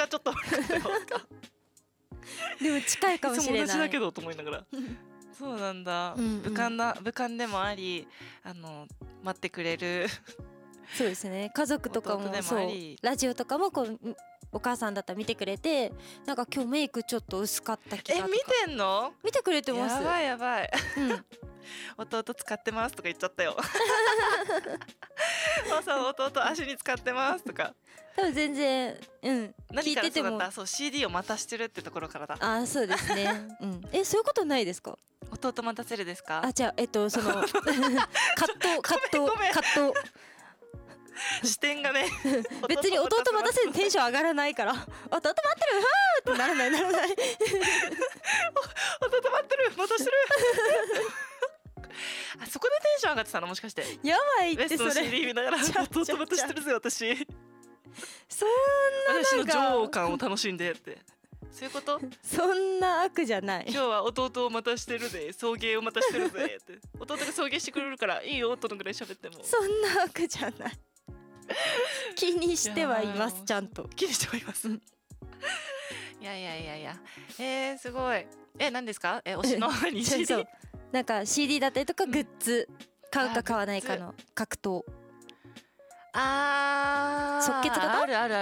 がちょっと悪かったよでも近いかもしれない。 友達だけどと思いながらそうなんだ、武漢でもあり待ってくれるそうですね、家族とかもそうラジオとかもこうお母さんだったら見てくれて、なんか今日メイクちょっと薄かった気がとか見てんの？ 見てくれてます。 やばいやばい、弟使ってますとか言っちゃったよ弟足に使ってますとか。 多分全然何からそうだった？ そう CD を待たしてるってところからだ。 あ、そうですねそういうことないですか？ 弟待たせるですか？ あ、じゃあその葛藤視点がね別に弟待たせるテンション上がらないから弟待ってるふーってならない弟待ってる待たしてるあそこでテンション上がってたの？もしかしてやばいって。それベストの CD 見ながら弟待たしてるぜ私、 そんな私の女王感を楽しんでってそういうこと？ そんな悪じゃない。 今日は弟を待たしてるぜ、送迎を待たしてるぜって弟が送迎してくれるからいいよとのぐらい喋ってもそんな悪じゃない気にしてはいます。ちゃんと気にしてはいますいやすごい。何ですか？推しの何 CD？ なんか CD だったりとかグッズ、買うか買わないかの格闘。即決型？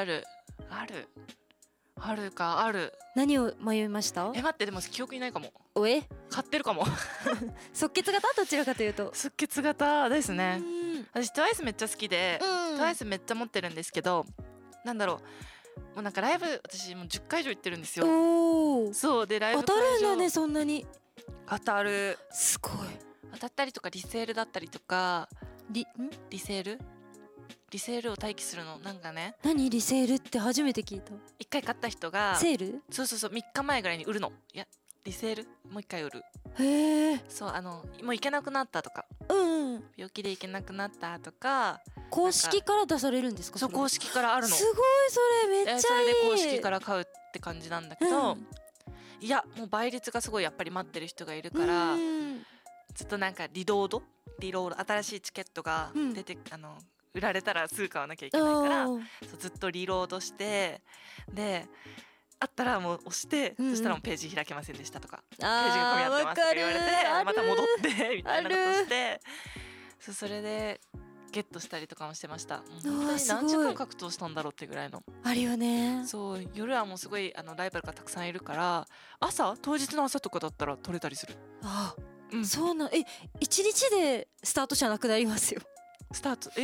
あるかある。 何を迷いました？ 待って、でも記憶にないかも。 買ってるかも即決型？どちらかというと即決型ですね。私 TWICE めっちゃ好きで、TWICE めっちゃ持ってるんですけど、なんだろう、もうなんかライブ私もう10回以上行ってるんですよ。そうでライブ当たるんだね。そんなに当たる。 すごい。 当たったりとかリセールだったりとか。リセールを待機するの。なんかね、 何リセールって初めて聞いた。 一回買った人がセール？ そう3日前ぐらいに売るの。いやリセールもう一回売る。 へえ。 そうもう行けなくなったとか、病気で行けなくなったとか。 公式から出されるんですか？ そう公式からあるの。すごい、それめっちゃいい。 それで公式から買うって感じなんだけど、いやもう倍率がすごいやっぱり待ってる人がいるから、ずっとなんかリロード新しいチケットが出て、売られたらすぐ買わなきゃいけないから、そうずっとリロードしてであったらもう押して、そしたらもうページ開けませんでしたとか、ページが混み合ってますとか言われてまた戻ってみたいなことしてそれでゲットしたりとかもしてました。本当に何時間格闘したんだろうってぐらいの。 あるよね。 そう夜はもうすごいライバルがたくさんいるから、当日の朝とかだったら取れたりする。 そうなん。一日でスタートじゃなくなりますよ。 スタート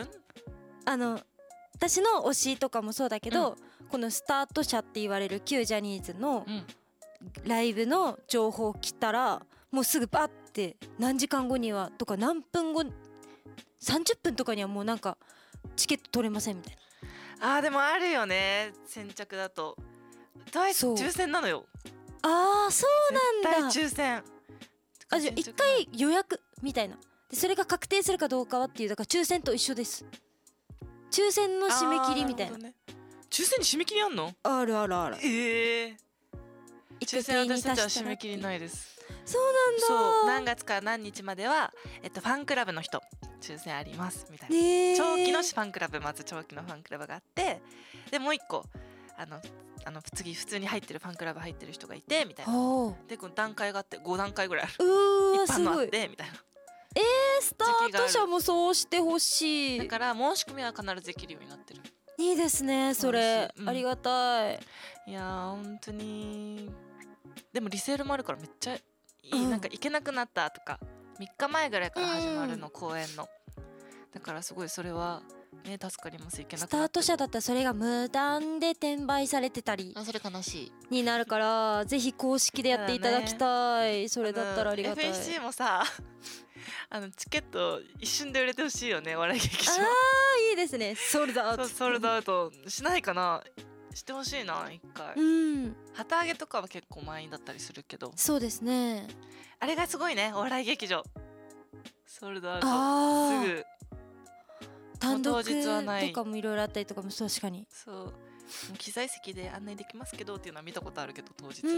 私の推しとかもそうだけど、このスタート者って言われる旧ジャニーズのライブの情報来たらもうすぐバッて何時間後にはとか何分後30分とかにはもうなんかチケット取れませんみたいな。でもあるよね、先着だと。TWICE抽選なのよ。 そうなんだ。 絶対抽選。 じゃあ一回予約みたいなで、それが確定するかどうかはっていう、だから抽選と一緒です。抽選の締め切りみたいな。 抽選に締め切りあんの？ ある。 抽選私たちは締め切りないです。 そうなんだ。 そう何月から何日まではファンクラブの人抽選ありますみたいな。長期のファンクラブ、まず長期のファンクラブがあって、でもう一個次普通に入ってるファンクラブ入ってる人がいてみたいな。でこの段階があって5段階ぐらいある。一般のあってみたいな。 スタート者もそうしてほしい。 だから申し込みは必ずできるようになってる。 いいですねそれ、ありがたい。 いや本当に。でもリセールもあるからめっちゃいい、なんか行けなくなったとか3日前ぐらいから始まるの、公演の。だからすごいそれはね助かります。行けなくなってスタート者だったらそれが無断で転売されてたりそれ悲しいになるからぜひ公式でやっていただきたい。それだったらありがたい。 FNC もさチケット一瞬で売れてほしいよね、笑い劇場。 いいですね。ソールドアウト。 ソールドアウトしないかな。してほしいな一回。旗揚げとかは結構満員だったりするけど。 そうですね。 あれがすごいね、お笑い劇場ソールドアウトすぐ。 単独とかもいろいろあったりとかも確かに。 そうもう機材席で案内できますけどっていうのは見たことあるけど当日。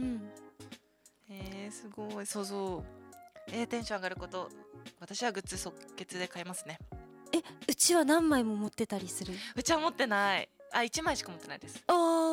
すごい。テンション上がること、私はグッズ即決で買いますね。 うちは何枚も持ってたりする？ うちは持ってない。1枚しか持ってないです。